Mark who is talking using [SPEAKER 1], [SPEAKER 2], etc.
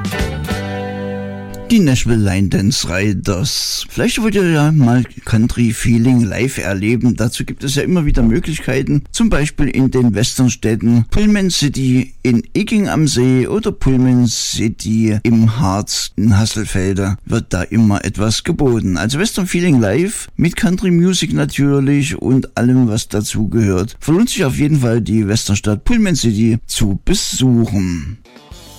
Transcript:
[SPEAKER 1] Die Nashville Line Dance Riders. Vielleicht wollt ihr ja mal Country Feeling live erleben. Dazu gibt es ja immer wieder Möglichkeiten. Zum Beispiel in den Westernstädten Pullman City in Icking am See oder Pullman City im Harz in Hasselfelde wird da immer etwas geboten. Also Western Feeling live mit Country Music natürlich und allem, was dazu gehört. Verlohnt sich auf jeden Fall, die Westernstadt Pullman City zu besuchen.